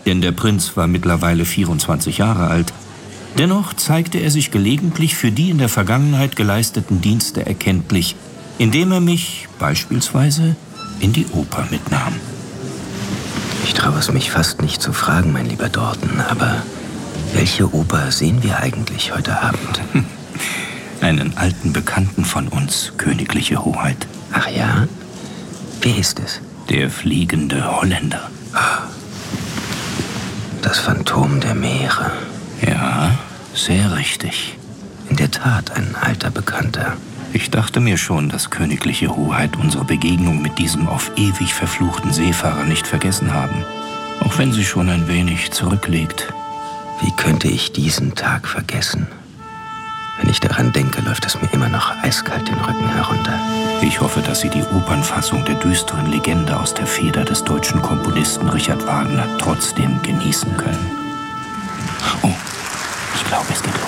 denn der Prinz war mittlerweile 24 Jahre alt. Dennoch zeigte er sich gelegentlich für die in der Vergangenheit geleisteten Dienste erkenntlich, indem er mich beispielsweise in die Oper mitnahm. Ich traue es mich fast nicht zu fragen, mein lieber Dorten, aber welche Oper sehen wir eigentlich heute Abend? Einen alten Bekannten von uns, königliche Hoheit. Ach ja? Wer ist es? Der fliegende Holländer. Das Phantom der Meere. Ja, sehr richtig. In der Tat ein alter Bekannter. Ich dachte mir schon, dass königliche Hoheit unsere Begegnung mit diesem auf ewig verfluchten Seefahrer nicht vergessen haben. Auch wenn sie schon ein wenig zurückliegt. Wie könnte ich diesen Tag vergessen? Wenn ich daran denke, läuft es mir immer noch eiskalt den Rücken herunter. Ich hoffe, dass Sie die Opernfassung der düsteren Legende aus der Feder des deutschen Komponisten Richard Wagner trotzdem genießen können. Oh, ich glaube, es geht